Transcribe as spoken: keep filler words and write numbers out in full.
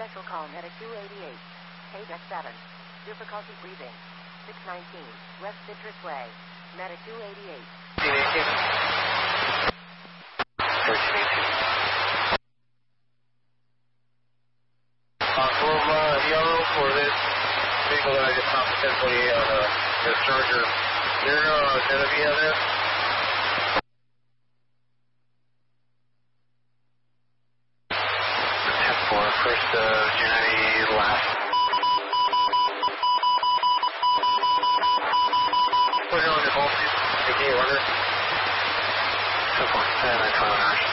Special call Meta two eighty-eight. Page at seven. Difficulty breathing. six nineteen. West Citrus Way. Meta two eighty-eight. thirteen eighteen. thirteen eighteen. Uh, Glove uh, yellow for this vehicle that I just found potentially on uh, the Charger. Is there uh, going to be on this? ten four, first of January, last. Put it on your phone, please. Okay, order. ten four, ten, I try on ours.